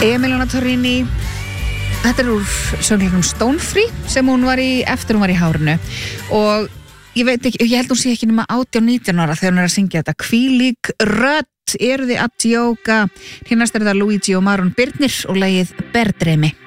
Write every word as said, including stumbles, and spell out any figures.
Emiliana Torrini. Þetta er úr söngleiknum Stonefree sem hún var í eftir hún var í hárinu og ég veit ekki, ég held hún sé ekki nema átján nítján ára þegar hún er að syngja þetta. Hvílík rödd, eru þið að djóka? Hérna er það Luigi og Maron Birnir og lagið Berdremi.